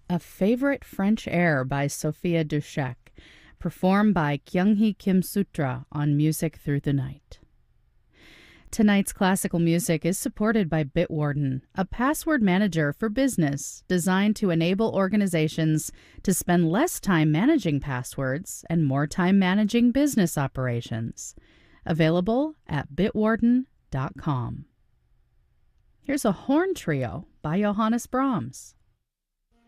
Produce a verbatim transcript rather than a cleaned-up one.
A Favorite French Air by Sophia Dushek, performed by Kyunghee Kim Sutra on Music Through the Night. Tonight's classical music is supported by Bitwarden, a password manager for business designed to enable organizations to spend less time managing passwords and more time managing business operations. Available at bitwarden dot com. Here's a horn trio by Johannes Brahms.